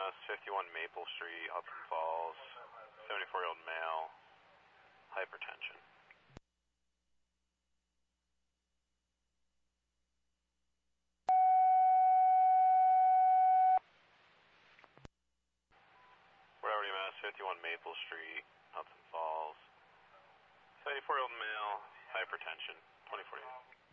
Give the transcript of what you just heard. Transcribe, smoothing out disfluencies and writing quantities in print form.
EMS, 51 Maple Street, Hudson Falls, 74-year-old male, hypertension. Broward EMS, 51 Maple Street, Hudson Falls, 74-year-old male, hypertension, 24-year-old.